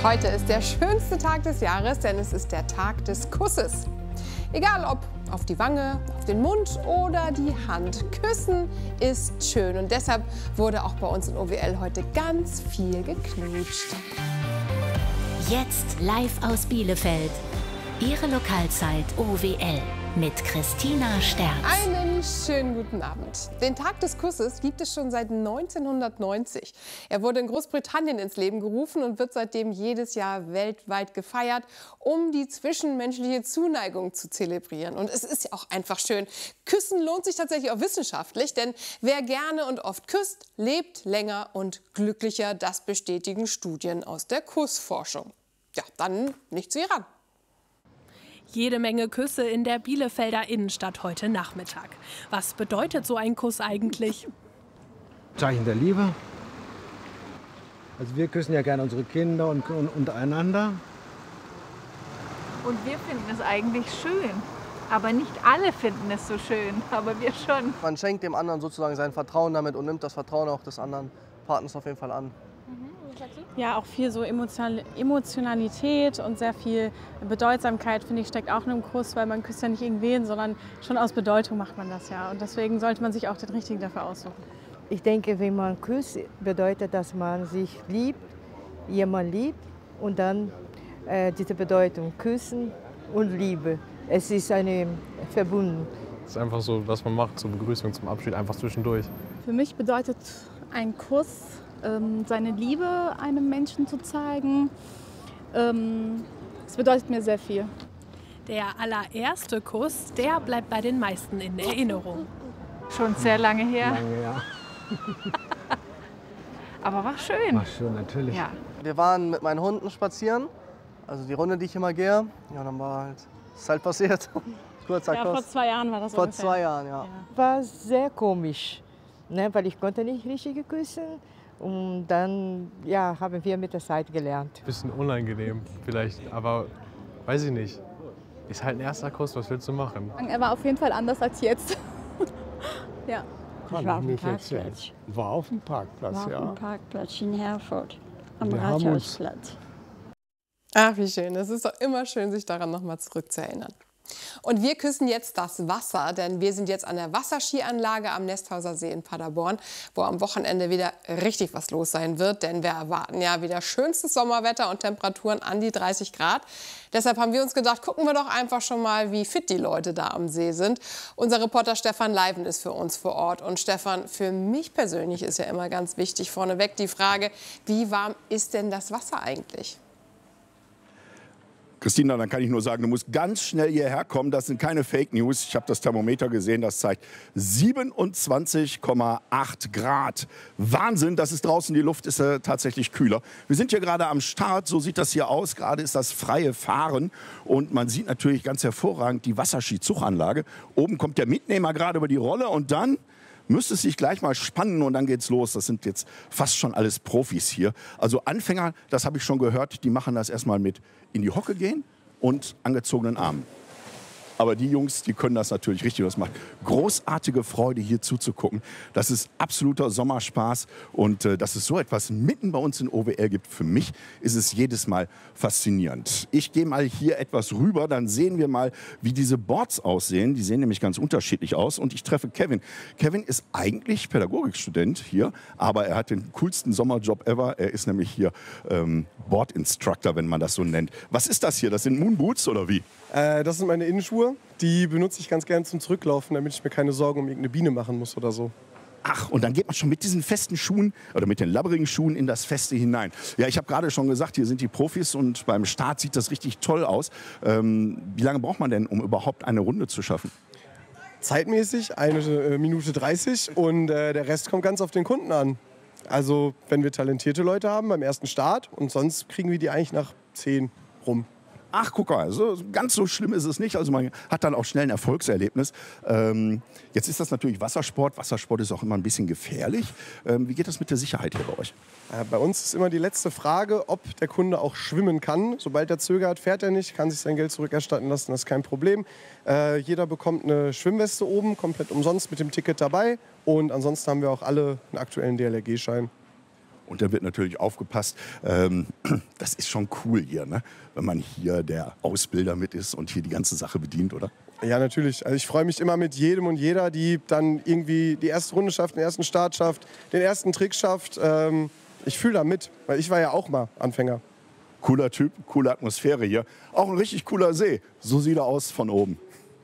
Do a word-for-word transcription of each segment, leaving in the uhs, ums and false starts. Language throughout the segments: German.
Heute ist der schönste Tag des Jahres, denn es ist der Tag des Kusses. Egal ob auf die Wange, auf den Mund oder die Hand, Küssen ist schön. Und deshalb wurde auch bei uns in O W L heute ganz viel geknutscht. Jetzt live aus Bielefeld. Ihre Lokalzeit O W L mit Christina Sterz. Einen schönen guten Abend. Den Tag des Kusses gibt es schon seit neunzehnhundertneunzig. Er wurde in Großbritannien ins Leben gerufen und wird seitdem jedes Jahr weltweit gefeiert, um die zwischenmenschliche Zuneigung zu zelebrieren. Und es ist ja auch einfach schön. Küssen lohnt sich tatsächlich auch wissenschaftlich, denn wer gerne und oft küsst, lebt länger und glücklicher. Das bestätigen Studien aus der Kussforschung. Ja, dann nicht zu ihr ran. Jede Menge Küsse in der Bielefelder Innenstadt heute Nachmittag. Was bedeutet so ein Kuss eigentlich? Zeichen der Liebe. Also wir küssen ja gerne unsere Kinder und, und untereinander. Und wir finden es eigentlich schön. Aber nicht alle finden es so schön, aber wir schon. Man schenkt dem anderen sozusagen sein Vertrauen damit und nimmt das Vertrauen auch des anderen Partners auf jeden Fall an. Ja, auch viel so Emotionalität und sehr viel Bedeutsamkeit, finde ich, steckt auch in einem Kuss, weil man küsst ja nicht irgendwen, sondern schon aus Bedeutung macht man das ja. Und deswegen sollte man sich auch den richtigen dafür aussuchen. Ich denke, wenn man küsst, bedeutet, dass man sich liebt, jemand liebt und dann äh, diese Bedeutung küssen und Liebe. Es ist eine verbunden. Es ist einfach so, was man macht zur Begrüßung, zum Abschied, einfach zwischendurch. Für mich bedeutet ein Kuss, seine Liebe einem Menschen zu zeigen. Es bedeutet mir sehr viel. Der allererste Kuss, der bleibt bei den meisten in Erinnerung. Schon sehr lange her. Lange, ja. Aber war schön. War schön, natürlich. Ja. Wir waren mit meinen Hunden spazieren, also die Runde, die ich immer gehe. Ja, dann war halt, ist halt passiert. Kurzer ja, Kuss. vor zwei Jahren war das Vor ungefähr. zwei Jahren, ja. Ja. War sehr komisch, ne, weil ich konnte nicht richtig küssen. Und dann ja, haben wir mit der Zeit gelernt. Bisschen unangenehm vielleicht, aber weiß ich nicht. Ist halt ein erster Kuss, was willst du machen? Er war auf jeden Fall anders als jetzt. Ja. Kann war auf ich dem nicht erzählen. Parkplatz. War auf dem Parkplatz, War ja. auf dem Parkplatz in Herford, am Wir haben uns- Rathausplatz. Ach, wie schön. Es ist doch immer schön, sich daran noch mal zurückzuerinnern. Und wir küssen jetzt das Wasser, denn wir sind jetzt an der Wasserskianlage am Nesthauser See in Paderborn, wo am Wochenende wieder richtig was los sein wird, denn wir erwarten ja wieder schönstes Sommerwetter und Temperaturen an die dreißig Grad. Deshalb haben wir uns gedacht, gucken wir doch einfach schon mal, wie fit die Leute da am See sind. Unser Reporter Stefan Leiven ist für uns vor Ort. Und Stefan, für mich persönlich ist ja immer ganz wichtig vorneweg die Frage, wie warm ist denn das Wasser eigentlich? Christina, dann kann ich nur sagen, du musst ganz schnell hierher kommen. Das sind keine Fake News. Ich habe das Thermometer gesehen, das zeigt siebenundzwanzig Komma acht Grad. Wahnsinn, das ist draußen, die Luft ist äh, tatsächlich kühler. Wir sind hier gerade am Start, so sieht das hier aus. Gerade ist das freie Fahren und man sieht natürlich ganz hervorragend die Wasserskizuganlage. Oben kommt der Mitnehmer gerade über die Rolle und dann müsste es sich gleich mal spannen und dann geht's los. Das sind jetzt fast schon alles Profis hier. Also Anfänger, das habe ich schon gehört, die machen das erstmal mit in die Hocke gehen und angezogenen Armen. Aber die Jungs, die können das natürlich richtig. Das macht großartige Freude, hier zuzugucken. Das ist absoluter Sommerspaß. Und äh, dass es so etwas mitten bei uns in O W L gibt, für mich ist es jedes Mal faszinierend. Ich gehe mal hier etwas rüber, dann sehen wir mal, wie diese Boards aussehen. Die sehen nämlich ganz unterschiedlich aus. Und ich treffe Kevin. Kevin ist eigentlich Pädagogikstudent hier, aber er hat den coolsten Sommerjob ever. Er ist nämlich hier ähm, Board Instructor, wenn man das so nennt. Was ist das hier? Das sind Moonboots oder wie? Äh, das sind meine Innenschuhe. Die benutze ich ganz gerne zum Zurücklaufen, damit ich mir keine Sorgen um irgendeine Biene machen muss oder so. Ach, und dann geht man schon mit diesen festen Schuhen oder mit den labberigen Schuhen in das Feste hinein. Ja, ich habe gerade schon gesagt, hier sind die Profis und beim Start sieht das richtig toll aus. Ähm, wie lange braucht man denn, um überhaupt eine Runde zu schaffen? Zeitmäßig eine äh, Minute dreißig und äh, der Rest kommt ganz auf den Kunden an. Also wenn wir talentierte Leute haben beim ersten Start und sonst kriegen wir die eigentlich nach zehn rum. Ach, guck mal, so, ganz so schlimm ist es nicht. Also man hat dann auch schnell ein Erfolgserlebnis. Ähm, jetzt ist das natürlich Wassersport. Wassersport ist auch immer ein bisschen gefährlich. Ähm, wie geht das mit der Sicherheit hier bei euch? Äh, bei uns ist immer die letzte Frage, ob der Kunde auch schwimmen kann. Sobald er zögert, fährt er nicht, kann sich sein Geld zurückerstatten lassen. Das ist kein Problem. Äh, jeder bekommt eine Schwimmweste oben, komplett umsonst mit dem Ticket dabei. Und ansonsten haben wir auch alle einen aktuellen D L R G-Schein. Und da wird natürlich aufgepasst. Ähm, das ist schon cool hier, ne? Wenn man hier der Ausbilder mit ist und hier die ganze Sache bedient, oder? Ja, natürlich. Also ich freue mich immer mit jedem und jeder, die dann irgendwie die erste Runde schafft, den ersten Start schafft, den ersten Trick schafft. Ähm, ich fühle da mit, weil ich war ja auch mal Anfänger. Cooler Typ, coole Atmosphäre hier. Auch ein richtig cooler See. So sieht er aus von oben.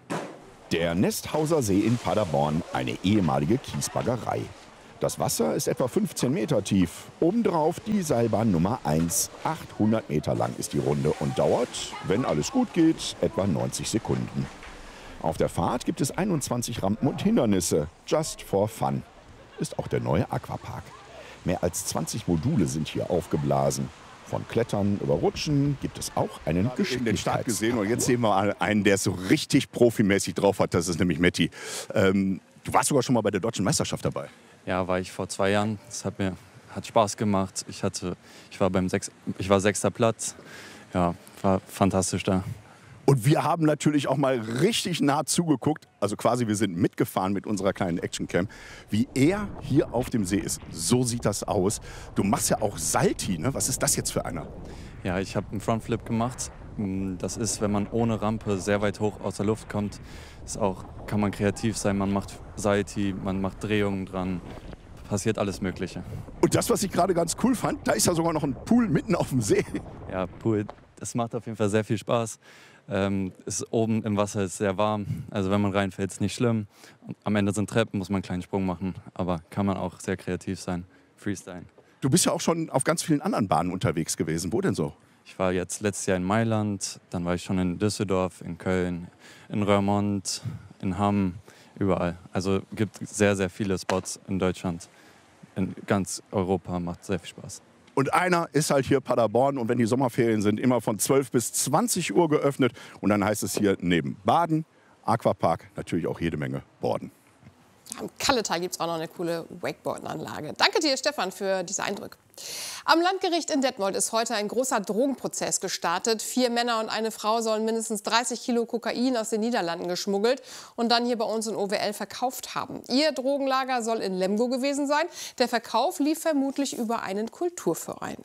Der Nesthauser See in Paderborn, eine ehemalige Kiesbaggerei. Das Wasser ist etwa fünfzehn Meter tief. Obendrauf die Seilbahn Nummer eins. achthundert Meter lang ist die Runde und dauert, wenn alles gut geht, etwa neunzig Sekunden. Auf der Fahrt gibt es einundzwanzig Rampen und Hindernisse. Just for fun. Ist auch der neue Aquapark. Mehr als zwanzig Module sind hier aufgeblasen. Von Klettern über Rutschen gibt es auch einen Geschicklichkeitsparcours. Den Start gesehen und jetzt sehen wir einen, der es so richtig profimäßig drauf hat. Das ist nämlich Matti. Ähm, du warst sogar schon mal bei der Deutschen Meisterschaft dabei. Ja, war ich vor zwei Jahren. Das hat mir hat Spaß gemacht. Ich hatte, ich war beim Sechs, ich war sechster Platz. Ja, war fantastisch da. Und wir haben natürlich auch mal richtig nah zugeguckt, also quasi wir sind mitgefahren mit unserer kleinen Actioncam, wie er hier auf dem See ist. So sieht das aus. Du machst ja auch Salti, ne? Was ist das jetzt für einer? Ja, ich habe einen Frontflip gemacht. Das ist, wenn man ohne Rampe sehr weit hoch aus der Luft kommt, ist auch, kann man kreativ sein. Man macht Salti, man macht Drehungen dran. Passiert alles Mögliche. Und das, was ich gerade ganz cool fand, da ist ja sogar noch ein Pool mitten auf dem See. Ja, Pool, das macht auf jeden Fall sehr viel Spaß. Ähm, ist oben im Wasser ist sehr warm, also wenn man reinfällt, ist nicht schlimm. Und am Ende sind Treppen, muss man einen kleinen Sprung machen, aber kann man auch sehr kreativ sein, Freestyle. Du bist ja auch schon auf ganz vielen anderen Bahnen unterwegs gewesen. Wo denn so? Ich war jetzt letztes Jahr in Mailand, dann war ich schon in Düsseldorf, in Köln, in Roermond, in Hamm, überall. Also gibt sehr, sehr viele Spots in Deutschland, in ganz Europa, macht sehr viel Spaß. Und einer ist halt hier Paderborn und wenn die Sommerferien sind, immer von zwölf bis zwanzig Uhr geöffnet. Und dann heißt es hier neben Baden, Aquapark, natürlich auch jede Menge Borden. Am Kalletal gibt es auch noch eine coole Wakeboarden-Anlage. Danke dir, Stefan, für diese Eindrücke. Am Landgericht in Detmold ist heute ein großer Drogenprozess gestartet. Vier Männer und eine Frau sollen mindestens dreißig Kilo Kokain aus den Niederlanden geschmuggelt und dann hier bei uns in O W L verkauft haben. Ihr Drogenlager soll in Lemgo gewesen sein. Der Verkauf lief vermutlich über einen Kulturverein.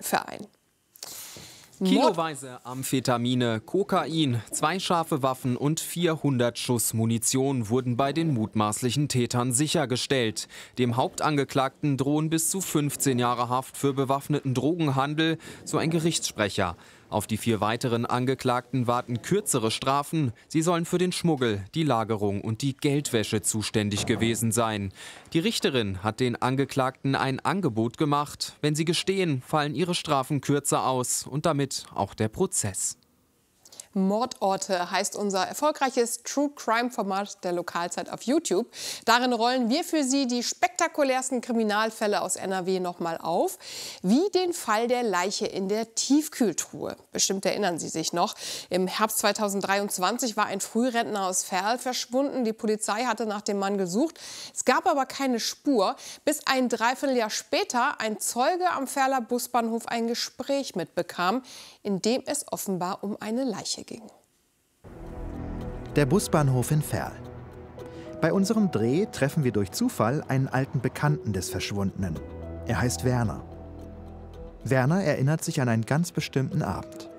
Kiloweise Amphetamine, Kokain, zwei scharfe Waffen und vierhundert Schuss Munition wurden bei den mutmaßlichen Tätern sichergestellt. Dem Hauptangeklagten drohen bis zu fünfzehn Jahre Haft für bewaffneten Drogenhandel, so ein Gerichtssprecher. Auf die vier weiteren Angeklagten warten kürzere Strafen. Sie sollen für den Schmuggel, die Lagerung und die Geldwäsche zuständig gewesen sein. Die Richterin hat den Angeklagten ein Angebot gemacht. Wenn sie gestehen, fallen ihre Strafen kürzer aus und damit auch der Prozess. Mordorte heißt unser erfolgreiches True-Crime-Format der Lokalzeit auf YouTube. Darin rollen wir für Sie die spektakulärsten Kriminalfälle aus N R W noch mal auf, wie den Fall der Leiche in der Tiefkühltruhe. Bestimmt erinnern Sie sich noch. Im Herbst zweitausenddreiundzwanzig war ein Frührentner aus Verl verschwunden. Die Polizei hatte nach dem Mann gesucht. Es gab aber keine Spur, bis ein Dreivierteljahr später ein Zeuge am Verler Busbahnhof ein Gespräch mitbekam, in dem es offenbar um eine Leiche ging. Der Busbahnhof in Verl. Bei unserem Dreh treffen wir durch Zufall einen alten Bekannten des Verschwundenen. Er heißt Werner. Werner erinnert sich an einen ganz bestimmten Abend.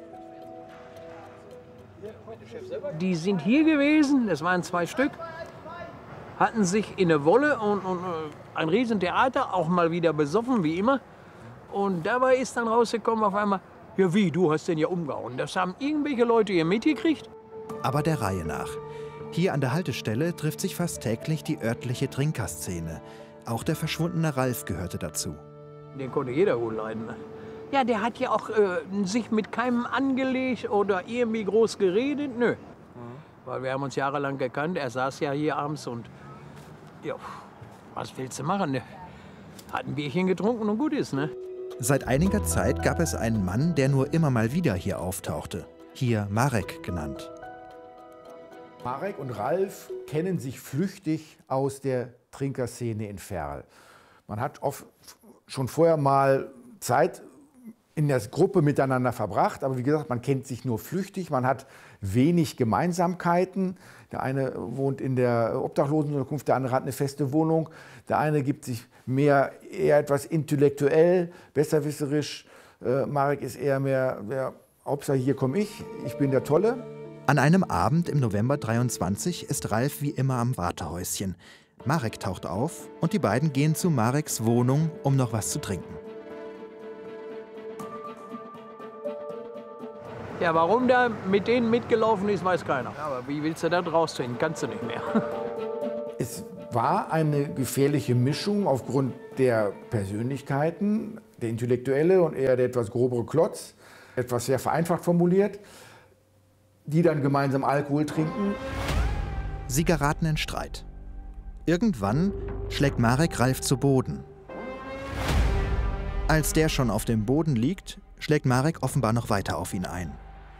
Die sind hier gewesen, das waren zwei Stück, hatten sich in der Wolle und, und ein Riesentheater, auch mal wieder besoffen, wie immer. Und dabei ist dann rausgekommen auf einmal, ja wie, du hast den ja umgehauen. Das haben irgendwelche Leute hier mitgekriegt. Aber der Reihe nach. Hier an der Haltestelle trifft sich fast täglich die örtliche Trinkerszene. Auch der verschwundene Ralf gehörte dazu. Den konnte jeder gut leiden. Ja, der hat ja auch äh, sich mit keinem angelegt oder irgendwie groß geredet. Nö. Mhm. Weil wir haben uns jahrelang gekannt. Er saß ja hier abends und ja, was willst du machen? Der hat ein Bierchen getrunken und gut ist, ne? Seit einiger Zeit gab es einen Mann, der nur immer mal wieder hier auftauchte. Hier Marek genannt. Marek und Ralf kennen sich flüchtig aus der Trinkerszene in Verl. Man hat oft schon vorher mal Zeit in der Gruppe miteinander verbracht. Aber wie gesagt, man kennt sich nur flüchtig, man hat wenig Gemeinsamkeiten. Der eine wohnt in der Obdachlosenunterkunft, der andere hat eine feste Wohnung. Der eine gibt sich mehr, eher etwas intellektuell, besserwisserisch. Äh, Marek ist eher mehr, mehr Hauptsache hier komme ich, ich bin der Tolle. An einem Abend im November dreiundzwanzig ist Ralf wie immer am Wartehäuschen. Marek taucht auf und die beiden gehen zu Mareks Wohnung, um noch was zu trinken. Ja, warum der mit denen mitgelaufen ist, weiß keiner. Aber wie willst du da rausfinden? Kannst du nicht mehr. Es war eine gefährliche Mischung aufgrund der Persönlichkeiten, der Intellektuelle und eher der etwas grobere Klotz, etwas sehr vereinfacht formuliert, die dann gemeinsam Alkohol trinken. Sie geraten in Streit. Irgendwann schlägt Marek Ralf zu Boden. Als der schon auf dem Boden liegt, schlägt Marek offenbar noch weiter auf ihn ein.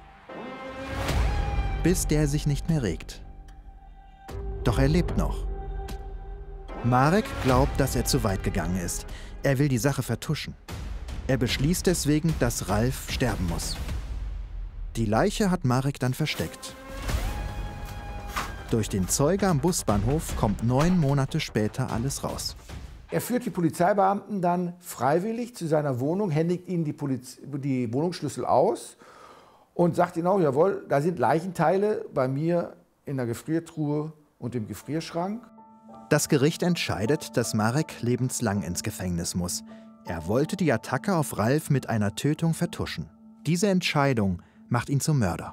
Bis der sich nicht mehr regt. Doch er lebt noch. Marek glaubt, dass er zu weit gegangen ist. Er will die Sache vertuschen. Er beschließt deswegen, dass Ralf sterben muss. Die Leiche hat Marek dann versteckt. Durch den Zeuge am Busbahnhof kommt neun Monate später alles raus. Er führt die Polizeibeamten dann freiwillig zu seiner Wohnung, händigt ihnen die, Poliz die Wohnungsschlüssel aus und sagt ihnen auch, jawohl, da sind Leichenteile bei mir in der Gefriertruhe und im Gefrierschrank. Das Gericht entscheidet, dass Marek lebenslang ins Gefängnis muss. Er wollte die Attacke auf Ralf mit einer Tötung vertuschen. Diese Entscheidung macht ihn zum Mörder.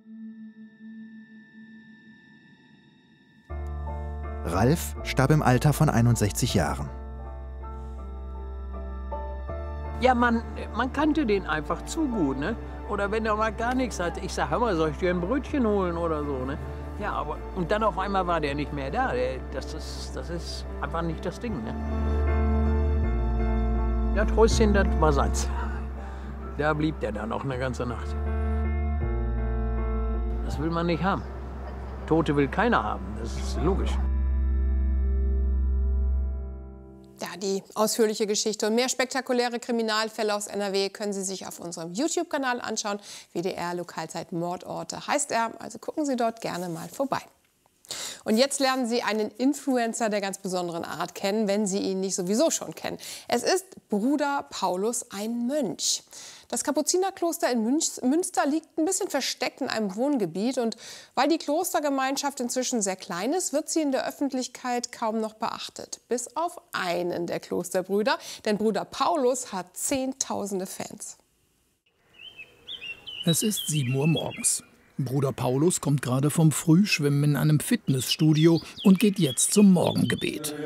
Ralf starb im Alter von einundsechzig Jahren. Ja, man, man kannte den einfach zu gut, ne? Oder wenn er mal gar nichts hat, ich sag, hör mal, soll ich dir ein Brötchen holen oder so, ne? Ja, aber, und dann auf einmal war der nicht mehr da. Der, das, ist, das ist einfach nicht das Ding, ne? Das Häuschen, das war seins. Da blieb der dann auch eine ganze Nacht. Das will man nicht haben. Tote will keiner haben, das ist logisch. Ja, die ausführliche Geschichte und mehr spektakuläre Kriminalfälle aus N R W können Sie sich auf unserem YouTube-Kanal anschauen. W D R Lokalzeit Mordorte heißt er, also gucken Sie dort gerne mal vorbei. Und jetzt lernen Sie einen Influencer der ganz besonderen Art kennen, wenn Sie ihn nicht sowieso schon kennen. Es ist Bruder Paulus, ein Mönch. Das Kapuzinerkloster in Münster liegt ein bisschen versteckt in einem Wohngebiet. Und weil die Klostergemeinschaft inzwischen sehr klein ist, wird sie in der Öffentlichkeit kaum noch beachtet. Bis auf einen der Klosterbrüder, denn Bruder Paulus hat zehntausende Fans. Es ist sieben Uhr morgens. Bruder Paulus kommt gerade vom Frühschwimmen in einem Fitnessstudio und geht jetzt zum Morgengebet.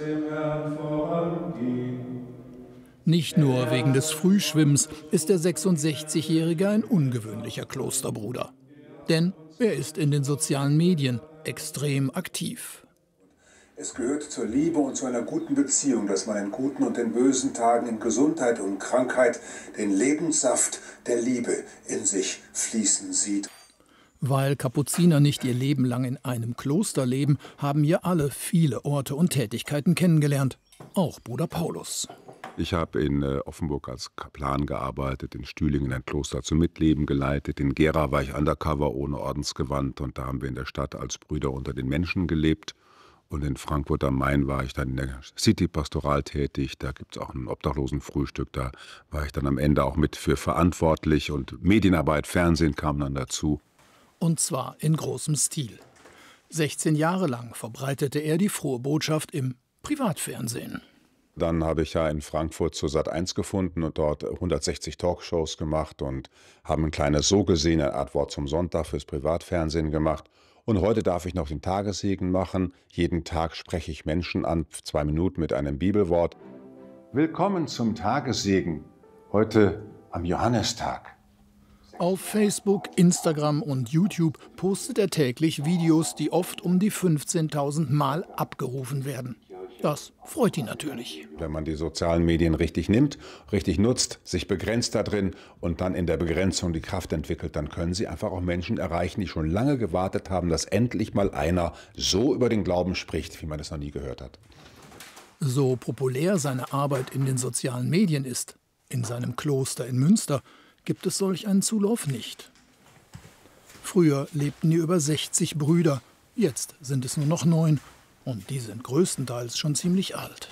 Nicht nur wegen des Frühschwimmens ist der sechsundsechzigjährige ein ungewöhnlicher Klosterbruder. Denn er ist in den sozialen Medien extrem aktiv. Es gehört zur Liebe und zu einer guten Beziehung, dass man in guten und in bösen Tagen, in Gesundheit und Krankheit den Lebenssaft der Liebe in sich fließen sieht. Weil Kapuziner nicht ihr Leben lang in einem Kloster leben, haben hier alle viele Orte und Tätigkeiten kennengelernt. Auch Bruder Paulus. Ich habe in äh, Offenburg als Kaplan gearbeitet, in Stühlingen ein Kloster zum Mitleben geleitet. In Gera war ich undercover ohne Ordensgewand und da haben wir in der Stadt als Brüder unter den Menschen gelebt. Und in Frankfurt am Main war ich dann in der City-Pastoral tätig. Da gibt es auch ein Obdachlosenfrühstück. Da war ich dann am Ende auch mit für verantwortlich. Und Medienarbeit, Fernsehen kam dann dazu. Und zwar in großem Stil. sechzehn Jahre lang verbreitete er die frohe Botschaft im Privatfernsehen. Dann habe ich ja in Frankfurt zur Sat eins gefunden und dort hundertsechzig Talkshows gemacht und haben ein kleines So gesehen, eine Art Wort zum Sonntag fürs Privatfernsehen gemacht. Und heute darf ich noch den Tagessegen machen. Jeden Tag spreche ich Menschen an, zwei Minuten mit einem Bibelwort. Willkommen zum Tagessegen, heute am Johannistag. Auf Facebook, Instagram und YouTube postet er täglich Videos, die oft um die fünfzehntausend Mal abgerufen werden. Das freut ihn natürlich. Wenn man die sozialen Medien richtig nimmt, richtig nutzt, sich begrenzt da drin und dann in der Begrenzung die Kraft entwickelt, dann können sie einfach auch Menschen erreichen, die schon lange gewartet haben, dass endlich mal einer so über den Glauben spricht, wie man es noch nie gehört hat. So populär seine Arbeit in den sozialen Medien ist, In seinem Kloster in Münster gibt es solch einen Zulauf nicht. Früher lebten hier über sechzig Brüder, jetzt sind es nur noch neun und die sind größtenteils schon ziemlich alt.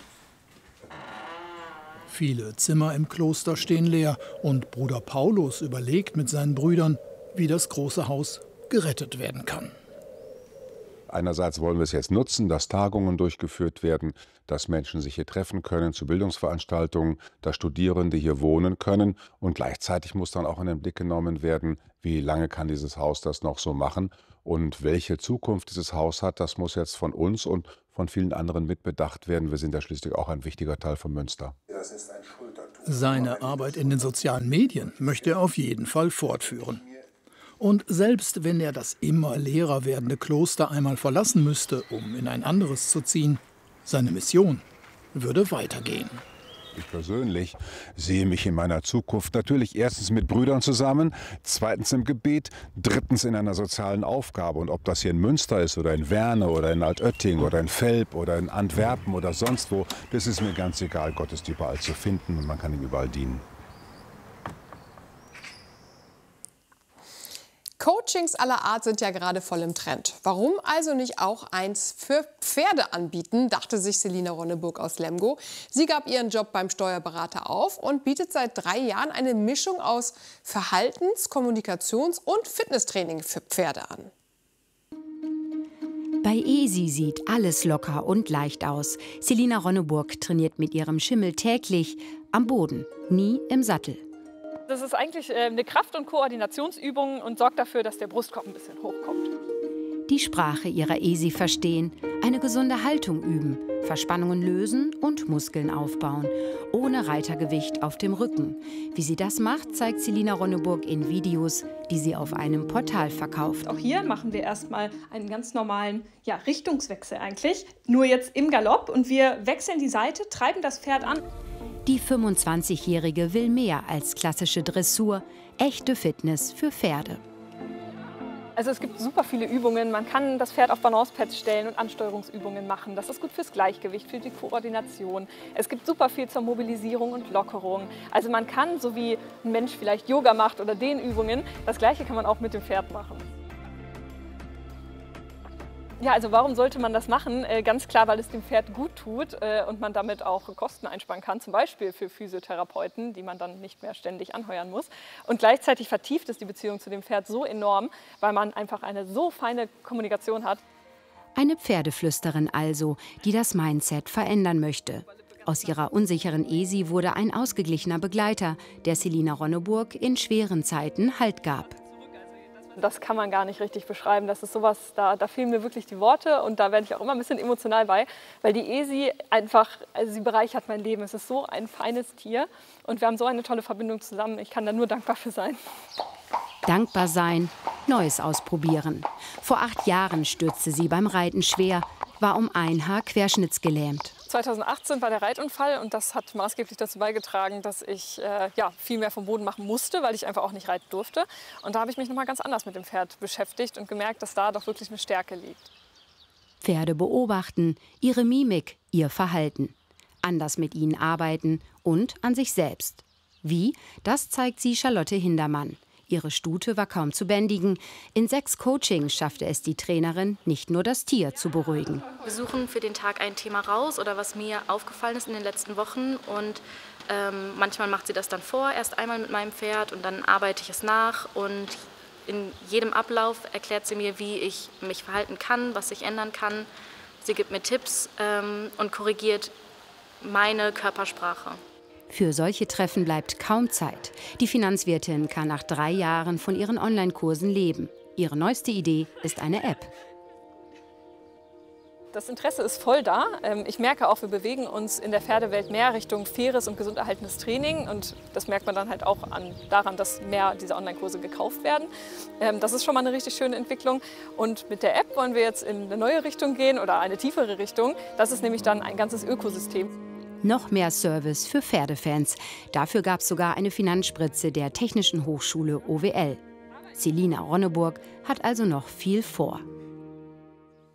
Viele Zimmer im Kloster stehen leer und Bruder Paulus überlegt mit seinen Brüdern, wie das große Haus gerettet werden kann. Einerseits wollen wir es jetzt nutzen, dass Tagungen durchgeführt werden, dass Menschen sich hier treffen können zu Bildungsveranstaltungen, dass Studierende hier wohnen können. Und gleichzeitig muss dann auch in den Blick genommen werden, wie lange kann dieses Haus das noch so machen und welche Zukunft dieses Haus hat. Das muss jetzt von uns und von vielen anderen mitbedacht werden. Wir sind ja schließlich auch ein wichtiger Teil von Münster. Seine Arbeit in den sozialen Medien möchte er auf jeden Fall fortführen. Und selbst wenn er das immer leerer werdende Kloster einmal verlassen müsste, um in ein anderes zu ziehen, seine Mission würde weitergehen. Ich persönlich sehe mich in meiner Zukunft natürlich erstens mit Brüdern zusammen, zweitens im Gebet, drittens in einer sozialen Aufgabe. Und ob das hier in Münster ist oder in Werne oder in Altötting oder in Velp oder in Antwerpen oder sonst wo, das ist mir ganz egal. Gott ist überall zu finden und man kann ihm überall dienen. Coachings aller Art sind ja gerade voll im Trend. Warum also nicht auch eins für Pferde anbieten, dachte sich Selina Ronneburg aus Lemgo. Sie gab ihren Job beim Steuerberater auf und bietet seit drei Jahren eine Mischung aus Verhaltens-, Kommunikations- und Fitnesstraining für Pferde an. Bei Esi sieht alles locker und leicht aus. Selina Ronneburg trainiert mit ihrem Schimmel täglich am Boden, nie im Sattel. Das ist eigentlich eine Kraft- und Koordinationsübung und sorgt dafür, dass der Brustkorb ein bisschen hochkommt. Die Sprache ihrer Esi verstehen, eine gesunde Haltung üben, Verspannungen lösen und Muskeln aufbauen, ohne Reitergewicht auf dem Rücken. Wie sie das macht, zeigt Selina Ronneburg in Videos, die sie auf einem Portal verkauft. Auch hier machen wir erstmal einen ganz normalen ja, Richtungswechsel eigentlich, nur jetzt im Galopp und wir wechseln die Seite, treiben das Pferd an. Die fünfundzwanzigjährige will mehr als klassische Dressur, echte Fitness für Pferde. Also es gibt super viele Übungen. Man kann das Pferd auf Balancepads stellen und Ansteuerungsübungen machen. Das ist gut fürs Gleichgewicht, für die Koordination. Es gibt super viel zur Mobilisierung und Lockerung. Also man kann, so wie ein Mensch vielleicht Yoga macht oder Dehnübungen, das Gleiche kann man auch mit dem Pferd machen. Ja, also warum sollte man das machen? Äh, ganz klar, weil es dem Pferd gut tut äh, und man damit auch Kosten einsparen kann, zum Beispiel für Physiotherapeuten, die man dann nicht mehr ständig anheuern muss. Und gleichzeitig vertieft es die Beziehung zu dem Pferd so enorm, weil man einfach eine so feine Kommunikation hat. Eine Pferdeflüsterin also, die das Mindset verändern möchte. Aus ihrer unsicheren Esi wurde ein ausgeglichener Begleiter, der Selina Ronneburg in schweren Zeiten Halt gab. Das kann man gar nicht richtig beschreiben. Das ist sowas, da, da fehlen mir wirklich die Worte und da werde ich auch immer ein bisschen emotional bei, weil die Esi einfach, also sie bereichert mein Leben. Es ist so ein feines Tier und wir haben so eine tolle Verbindung zusammen. Ich kann da nur dankbar für sein. Dankbar sein, Neues ausprobieren. Vor acht Jahren stürzte sie beim Reiten schwer, war um ein Haar querschnittsgelähmt. zweitausendachtzehn war der Reitunfall und das hat maßgeblich dazu beigetragen, dass ich äh, ja, viel mehr vom Boden machen musste, weil ich einfach auch nicht reiten durfte. Und da habe ich mich noch mal ganz anders mit dem Pferd beschäftigt und gemerkt, dass da doch wirklich eine Stärke liegt. Pferde beobachten, ihre Mimik, ihr Verhalten. Anders mit ihnen arbeiten und an sich selbst. Wie? Das zeigt sie Charlotte Hindermann. Ihre Stute war kaum zu bändigen. In sechs Coachings schaffte es die Trainerin, nicht nur das Tier zu beruhigen. Wir suchen für den Tag ein Thema raus oder was mir aufgefallen ist in den letzten Wochen. Und ähm, manchmal macht sie das dann vor, erst einmal mit meinem Pferd und dann arbeite ich es nach. Und in jedem Ablauf erklärt sie mir, wie ich mich verhalten kann, was ich ändern kann. Sie gibt mir Tipps ähm, und korrigiert meine Körpersprache. Für solche Treffen bleibt kaum Zeit. Die Finanzwirtin kann nach drei Jahren von ihren Online-Kursen leben. Ihre neueste Idee ist eine App. Das Interesse ist voll da. Ich merke auch, wir bewegen uns in der Pferdewelt mehr Richtung faires und gesund erhaltenes Training. Und das merkt man dann halt auch an, daran, dass mehr dieser Online-Kurse gekauft werden. Das ist schon mal eine richtig schöne Entwicklung. Und mit der App wollen wir jetzt in eine neue Richtung gehen oder eine tiefere Richtung. Das ist nämlich dann ein ganzes Ökosystem. Noch mehr Service für Pferdefans. Dafür gab es sogar eine Finanzspritze der Technischen Hochschule O W L. Selina Ronneburg hat also noch viel vor.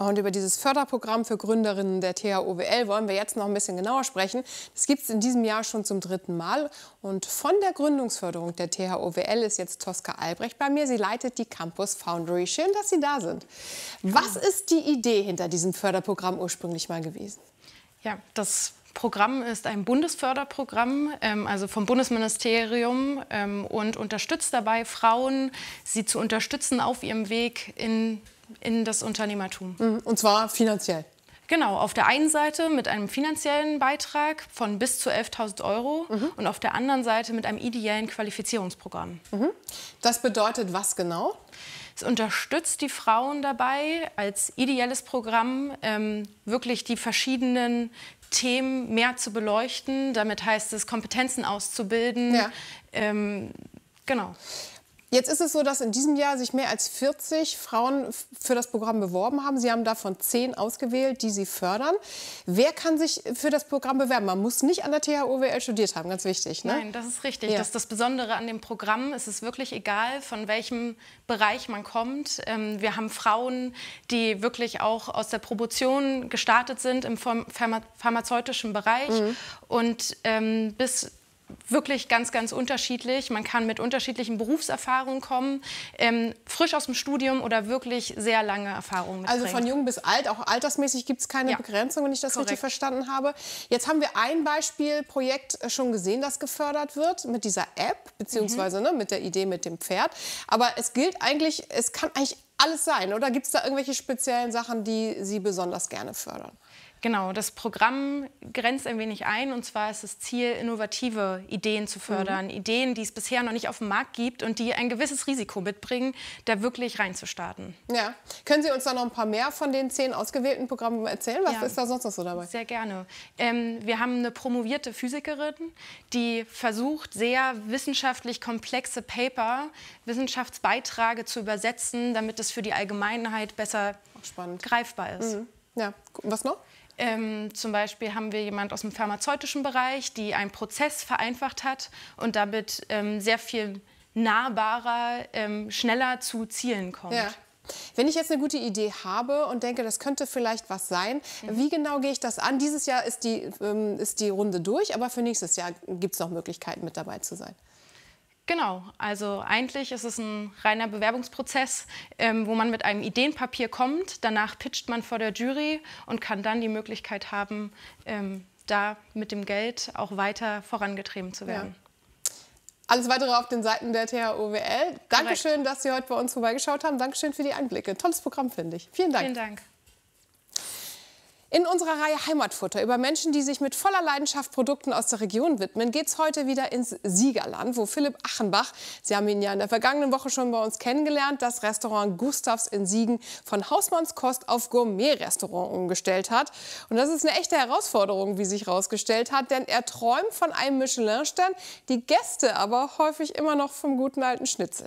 Und über dieses Förderprogramm für Gründerinnen der T H O W L wollen wir jetzt noch ein bisschen genauer sprechen. Das gibt es in diesem Jahr schon zum dritten Mal. Und von der Gründungsförderung der T H O W L ist jetzt Tosca Albrecht bei mir. Sie leitet die Campus Foundry. Schön, dass Sie da sind. Was ist die Idee hinter diesem Förderprogramm ursprünglich mal gewesen? Ja, das Programm ist ein Bundesförderprogramm, ähm, also vom Bundesministerium, ähm, und unterstützt dabei Frauen, sie zu unterstützen auf ihrem Weg in, in das Unternehmertum. Und zwar finanziell? Genau, auf der einen Seite mit einem finanziellen Beitrag von bis zu elftausend Euro mhm. und auf der anderen Seite mit einem ideellen Qualifizierungsprogramm. Mhm. Das bedeutet was genau? Es unterstützt die Frauen dabei, als ideelles Programm ähm, wirklich die verschiedenen Themen mehr zu beleuchten. Damit heißt es, Kompetenzen auszubilden. Ja. Ähm, genau. Jetzt ist es so, dass in diesem Jahr sich mehr als vierzig Frauen für das Programm beworben haben. Sie haben davon zehn ausgewählt, die Sie fördern. Wer kann sich für das Programm bewerben? Man muss nicht an der T H O W L studiert haben, ganz wichtig. Ne? Nein, das ist richtig. Ja. Das ist das Besondere an dem Programm. Es ist wirklich egal, von welchem Bereich man kommt. Wir haben Frauen, die wirklich auch aus der Promotion gestartet sind im pharma pharmazeutischen Bereich mhm. und ähm, bis wirklich ganz, ganz unterschiedlich. Man kann mit unterschiedlichen Berufserfahrungen kommen, ähm, frisch aus dem Studium oder wirklich sehr lange Erfahrungen mitbringen. Also von jung bis alt, auch altersmäßig gibt es keine ja. Begrenzung, wenn ich das Korrekt. richtig verstanden habe. Jetzt haben wir ein Beispielprojekt schon gesehen, das gefördert wird mit dieser App, beziehungsweise mhm. ne, mit der Idee mit dem Pferd. Aber es gilt eigentlich, es kann eigentlich alles sein, oder gibt es da irgendwelche speziellen Sachen, die Sie besonders gerne fördern? Genau, das Programm grenzt ein wenig ein, und zwar ist das Ziel, innovative Ideen zu fördern. Mhm. Ideen, die es bisher noch nicht auf dem Markt gibt und die ein gewisses Risiko mitbringen, da wirklich reinzustarten. Ja. Können Sie uns da noch ein paar mehr von den zehn ausgewählten Programmen erzählen? Was Ja. ist da sonst noch so dabei? Sehr gerne. Ähm, wir haben eine promovierte Physikerin, die versucht, sehr wissenschaftlich komplexe Paper, Wissenschaftsbeiträge zu übersetzen, damit es für die Allgemeinheit besser Spannend. greifbar ist. Mhm. Ja. Was noch? Ähm, zum Beispiel haben wir jemanden aus dem pharmazeutischen Bereich, die einen Prozess vereinfacht hat und damit ähm, sehr viel nahbarer, ähm, schneller zu Zielen kommt. Ja. Wenn ich jetzt eine gute Idee habe und denke, das könnte vielleicht was sein, mhm. wie genau gehe ich das an? Dieses Jahr ist die, ähm, ist die Runde durch, aber für nächstes Jahr gibt es noch Möglichkeiten, mit dabei zu sein. Genau, also eigentlich ist es ein reiner Bewerbungsprozess, ähm, wo man mit einem Ideenpapier kommt. Danach pitcht man vor der Jury und kann dann die Möglichkeit haben, ähm, da mit dem Geld auch weiter vorangetrieben zu werden. Ja. Alles Weitere auf den Seiten der T H O W L. Dankeschön, dass Sie heute bei uns vorbeigeschaut haben. Dankeschön für die Einblicke. Tolles Programm, finde ich. Vielen Dank. Vielen Dank. In unserer Reihe Heimatfutter über Menschen, die sich mit voller Leidenschaft Produkten aus der Region widmen, geht es heute wieder ins Siegerland, wo Philipp Achenbach, Sie haben ihn ja in der vergangenen Woche schon bei uns kennengelernt, das Restaurant Gustavs in Siegen von Hausmannskost auf Gourmet-Restaurant umgestellt hat. Und das ist eine echte Herausforderung, wie sich herausgestellt hat, denn er träumt von einem Michelin-Stern, die Gäste aber häufig immer noch vom guten alten Schnitzel.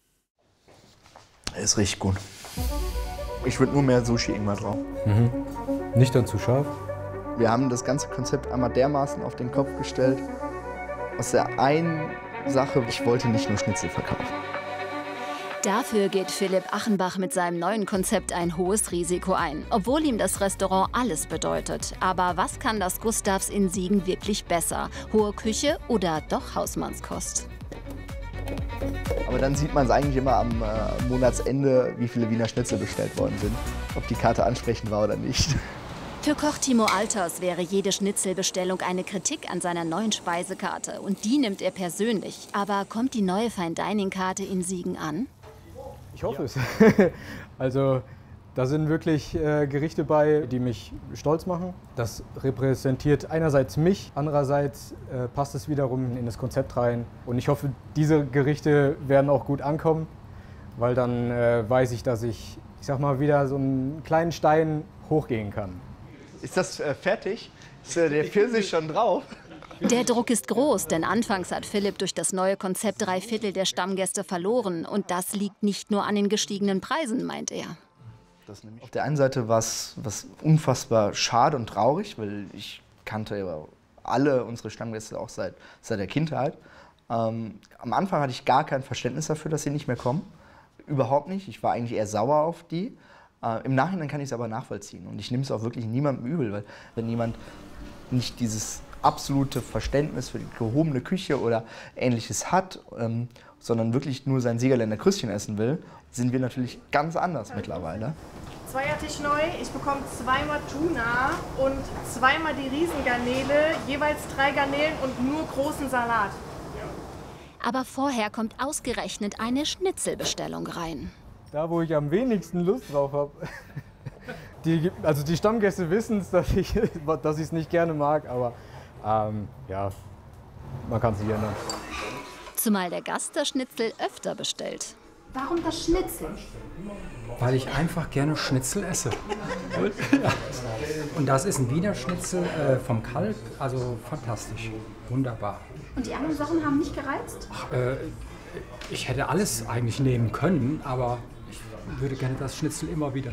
Es riecht gut. Ich würde nur mehr Sushi-Ingwer drauf. Mhm. Nicht dann zu scharf? Wir haben das ganze Konzept einmal dermaßen auf den Kopf gestellt. Aus der einen Sache, ich wollte nicht nur Schnitzel verkaufen. Dafür geht Philipp Achenbach mit seinem neuen Konzept ein hohes Risiko ein, obwohl ihm das Restaurant alles bedeutet. Aber was kann das Gustavs in Siegen wirklich besser? Hohe Küche oder doch Hausmannskost? Aber dann sieht man es eigentlich immer am äh, Monatsende, wie viele Wiener Schnitzel bestellt worden sind. Ob die Karte ansprechend war oder nicht. Für Koch Timo Alters wäre jede Schnitzelbestellung eine Kritik an seiner neuen Speisekarte. Und die nimmt er persönlich. Aber kommt die neue Fine-Dining-Karte in Siegen an? Ich hoffe es. Also da sind wirklich äh, Gerichte bei, die mich stolz machen. Das repräsentiert einerseits mich, andererseits äh, passt es wiederum in das Konzept rein. Und ich hoffe, diese Gerichte werden auch gut ankommen, weil dann äh, weiß ich, dass ich, ich sag mal, wieder so einen kleinen Stein hochgehen kann. Ist das äh, fertig? Ist äh, der Pfirsich schon drauf? Der Druck ist groß, denn anfangs hat Philipp durch das neue Konzept drei Viertel der Stammgäste verloren. Und das liegt nicht nur an den gestiegenen Preisen, meint er. Auf der einen Seite war es was unfassbar schade und traurig, weil ich kannte alle unsere Stammgäste auch seit, seit der Kindheit. Ähm, am Anfang hatte ich gar kein Verständnis dafür, dass sie nicht mehr kommen. Überhaupt nicht. Ich war eigentlich eher sauer auf die. Äh, Im Nachhinein kann ich es aber nachvollziehen und ich nehme es auch wirklich niemandem übel, weil wenn jemand nicht dieses absolute Verständnis für die gehobene Küche oder Ähnliches hat, ähm, sondern wirklich nur sein Siegerländer Krüstchen essen will, sind wir natürlich ganz anders mittlerweile. Zweiertisch neu, ich bekomme zweimal Tuna und zweimal die Riesengarnele, jeweils drei Garnelen und nur großen Salat. Aber vorher kommt ausgerechnet eine Schnitzelbestellung rein. Da, wo ich am wenigsten Lust drauf habe. Die, also die Stammgäste wissen es, dass ich dass ich es nicht gerne mag, aber ähm, ja, man kann es nicht ändern. Zumal der Gast das Schnitzel öfter bestellt. Warum das Schnitzel? Weil ich einfach gerne Schnitzel esse. Und das ist ein Wiener Schnitzel äh, vom Kalb, also fantastisch, wunderbar. Und die anderen Sachen haben nicht gereizt? Ach, äh, ich hätte alles eigentlich nehmen können, aber ich würde gerne das Schnitzel immer wieder.